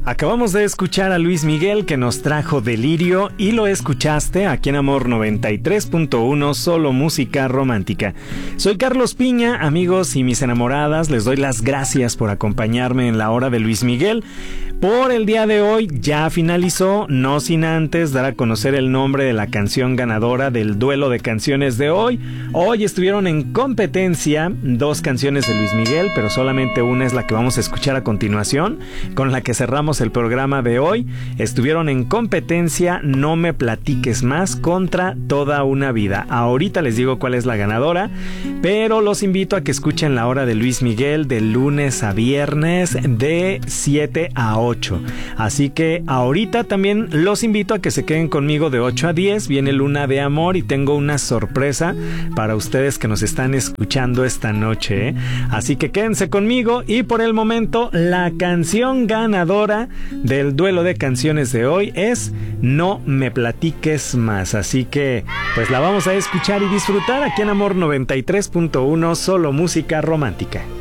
Acabamos de escuchar a Luis Miguel, que nos trajo Delirio, y lo escuchaste aquí en Amor 93.1, solo música romántica. Soy Carlos Piña, amigos y mis enamoradas, les doy las gracias por acompañarme en la hora de Luis Miguel. Por el día de hoy ya finalizó, no sin antes dar a conocer el nombre de la canción ganadora del duelo de canciones de hoy. Hoy estuvieron en competencia dos canciones de Luis Miguel, pero solamente una es la que vamos a escuchar a continuación, con la que cerramos el programa de hoy. Estuvieron en competencia No me platiques más contra Toda una vida. Ahorita les digo cuál es la ganadora, pero los invito a que escuchen la hora de Luis Miguel de lunes a viernes de 7 a 8. Así que ahorita también los invito a que se queden conmigo de 8 a 10. Viene Luna de Amor y tengo una sorpresa para ustedes que nos están escuchando esta noche, ¿eh? Así que quédense conmigo, y por el momento la canción ganadora del duelo de canciones de hoy es No me platiques más. Así que pues la vamos a escuchar y disfrutar aquí en Amor 93.1, solo música romántica.